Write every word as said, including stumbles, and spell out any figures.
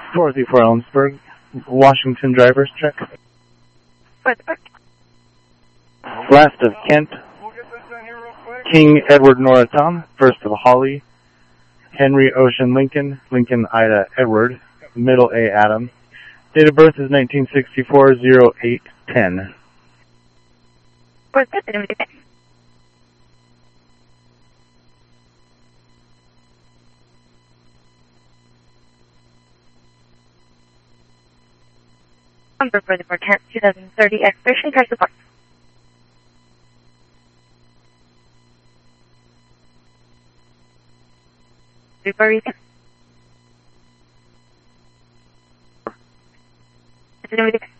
forty-four Ellensburg, Washington drivers check. Last of Kent, King Edward Norriton, first of Holly, Henry Ocean Lincoln, Lincoln Ida Edward, middle A Adam. Date of birth is nineteen sixty-four, oh eight ten. Number for the tenth, twenty thirty expiration, car support. Super reason. It's